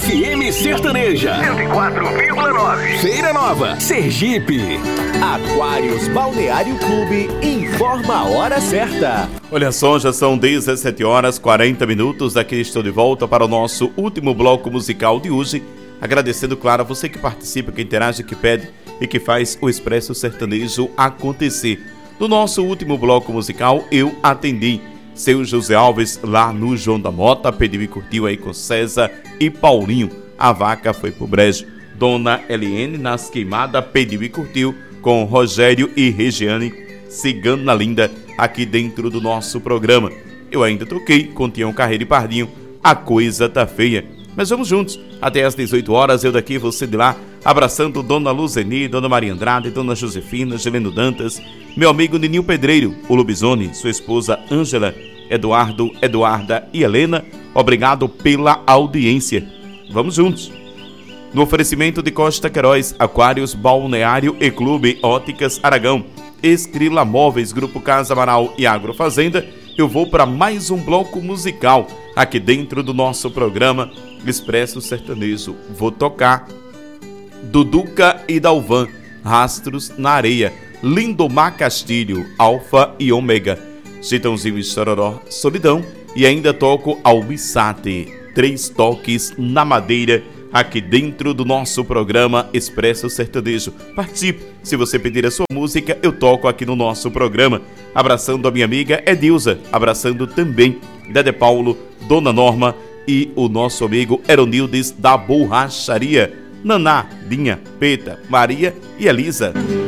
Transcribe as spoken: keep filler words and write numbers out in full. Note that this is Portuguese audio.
F M Sertaneja cento e quatro vírgula nove. Feira Nova, Sergipe. Aquários Balneário Clube informa a hora certa. Olha só, já são dezessete horas e quarenta minutos. Aqui estou de volta para o nosso último bloco musical de hoje. Agradecendo, claro, a você que participa, que interage, que pede e que faz o Expresso Sertanejo acontecer. No nosso último bloco musical, eu atendi seu José Alves lá no João da Mota, pediu e curtiu aí com César e Paulinho. A vaca foi pro brejo. Dona Eliene nas queimadas, pediu e curtiu com Rogério e Regiane, Cigana Linda, aqui dentro do nosso programa. Eu ainda toquei com Tião Carreiro e Pardinho, A Coisa Tá Feia. Mas vamos juntos, até às dezoito horas, eu daqui, você de lá, abraçando Dona Luzeni, Dona Maria Andrade, Dona Josefina, Geleno Dantas, meu amigo Nininho Pedreiro, o Lobisone, sua esposa Ângela, Eduardo, Eduarda e Helena, obrigado pela audiência. Vamos juntos. No oferecimento de Costa Queiroz, Aquários, Balneário e Clube, Óticas Aragão, Escrila Móveis, Grupo Casa Amaral e Agrofazenda, eu vou para mais um bloco musical aqui dentro do nosso programa Expresso Sertanejo. Vou tocar Duduca e Dalvan, Rastros na Areia, Lindomar Castilho, Alfa e Ômega, Chitãozinho e Chororó, Solidão, e ainda toco Almissate, Três Toques na Madeira, aqui dentro do nosso programa Expresso Sertanejo. Participe, se você pedir a sua música, eu toco aqui no nosso programa. Abraçando a minha amiga Edilza, abraçando também Dede Paulo, Dona Norma e o nosso amigo Eronildes da Borracharia, Naná, Dinha, Peta, Maria e Elisa.